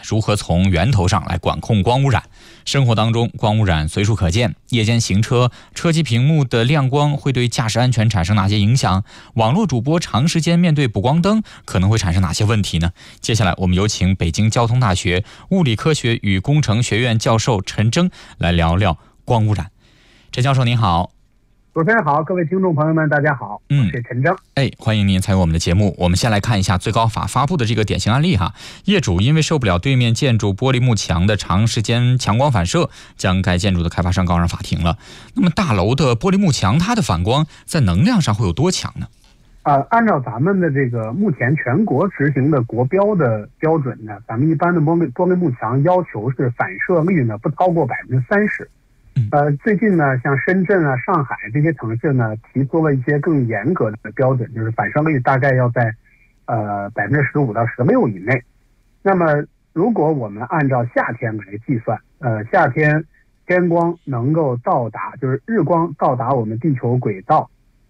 如何从源头上来管控光污染。生活当中光污染随处可见，夜间行车车机屏幕的亮光会对驾驶安全产生哪些影响？网络主播长时间面对补光灯可能会产生哪些问题呢？接下来我们有请北京交通大学物理科学与工程学院教授陈征来聊聊光污染。陈教授您好。 主持人好，各位听众朋友们大家好，我是陈征。 欢迎您参与我们的节目。我们先来看一下最高法发布的这个典型案例哈。业主因为受不了对面建筑玻璃幕墙的长时间强光反射，将该建筑的开发商告上法庭了。那么大楼的玻璃幕墙它的反光在能量上会有多强呢？ 按照咱们的这个目前全国实行的国标的标准呢，咱们一般的玻璃幕墙要求是反射率呢不超过30%。最近呢，像深圳啊、上海这些城市呢，提出了一些更严格的标准，就是反射率大概要在15%到16%以内。那么，如果我们按照夏天来计算，夏天天光能够到达，就是日光到达我们地球轨道，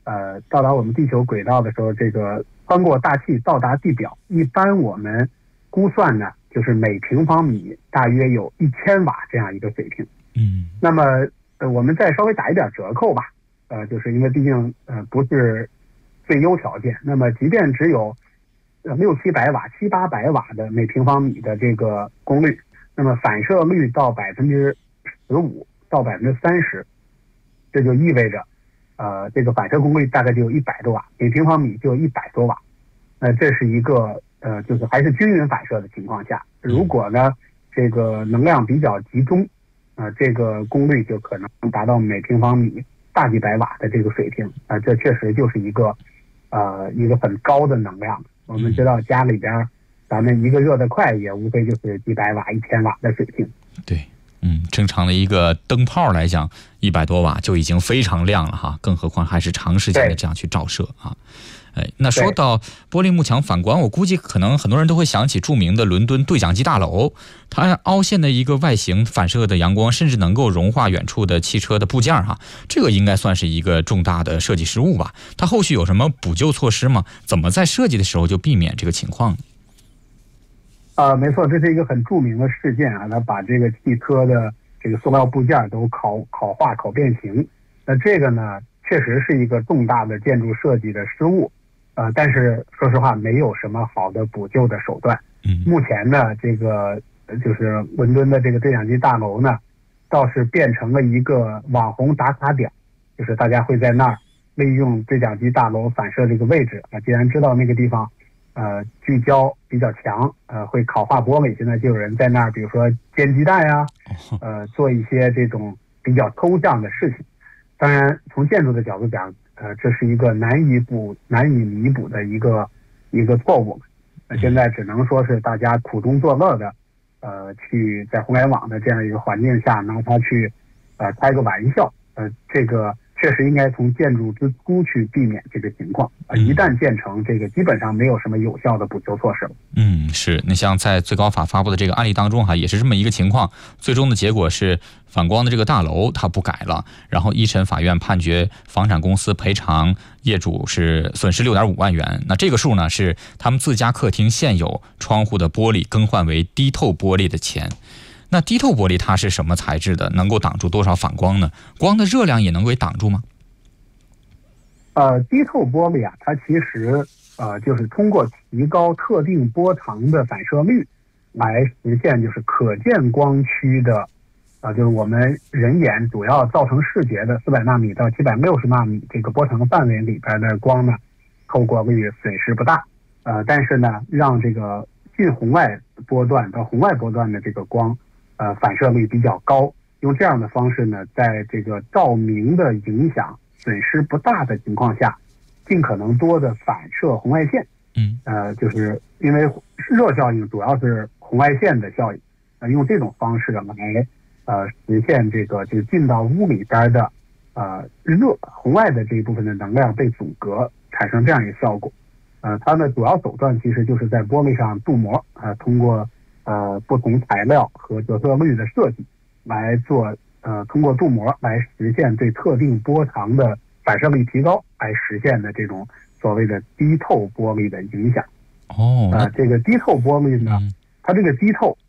的时候，这个穿过大气到达地表，一般我们估算呢，就是每平方米大约有1000瓦这样一个水平。那么我们再稍微打一点折扣吧，就是因为毕竟不是最优条件，那么即便只有600-700瓦、700-800瓦的每平方米的这个功率，那么反射率到15%到30%，这就意味着这个反射功率大概就有100多瓦，每平方米就有100多瓦。这是一个就是还是均匀反射的情况下，如果呢这个能量比较集中，这个功率就可能达到每平方米大几百瓦的这个水平。这确实就是一个很高的能量。我们知道家里边咱们一个热得快也无非就是几百瓦、1000瓦的水平。 对，正常的一个灯泡来讲，100多瓦就已经非常亮了哈，更何况还是长时间的这样去照射啊。那说到玻璃幕墙反光，我估计可能很多人都会想起著名的伦敦对讲机大楼，它凹陷的一个外形反射的阳光，甚至能够融化远处的汽车的部件哈。这个应该算是一个重大的设计失误吧？它后续有什么补救措施吗？怎么在设计的时候就避免这个情况呢？ 没错，这是一个很著名的事件啊，它把这个汽车的这个塑料部件都烤化、烤变形。那这个呢，确实是一个重大的建筑设计的失误。但是说实话，没有什么好的补救的手段。目前呢，这个就是伦敦的这个对讲机大楼呢，倒是变成了一个网红打卡点，就是大家会在那儿利用对讲机大楼反射这个位置既然知道那个地方聚焦比较强，会烤化玻璃，现在就有人在那儿，比如说煎鸡蛋呀，做一些这种比较抽象的事情。当然，从建筑的角度讲，这是一个难以弥补的一个错误。现在只能说是大家苦中作乐的，去在互联网的这样一个环境下拿它去开个玩笑。这个确实应该从建筑之初去避免这个情况。一旦建成，这个基本上没有什么有效的补救措施了。 是。那像在最高法发布的这个案例当中也是这么一个情况，最终的结果是反光的这个大楼它不改了，然后一审法院判决房产公司赔偿业主是损失6.5万元。那这个数呢是他们自家客厅现有窗户的玻璃更换为低透玻璃的钱。那低透玻璃它是什么材质的？能够挡住多少反光呢？光的热量也能够挡住吗？ 低透玻璃它其实就是通过提高特定波长的反射率来实现，就是可见光区的就是我们人眼主要造成视觉的400纳米到760纳米这个波长范围里边的光呢，透过率损失不大。但是呢，让这个近红外波段到红外波段的这个光反射率比较高，用这样的方式呢，在这个照明的影响损失不大的情况下，尽可能多的反射红外线。就是因为热效应主要是红外线的效应，用这种方式来实现这个就进到屋里边的热红外的这一部分的能量被阻隔，产生这样一个效果。它的主要手段其实就是在玻璃上镀膜，通过不同材料和折射率的设计来做通过镀膜来实现对特定波长的反射率提高，来实现的这种所谓的低透玻璃的影响。 这个低透玻璃呢，它这个低透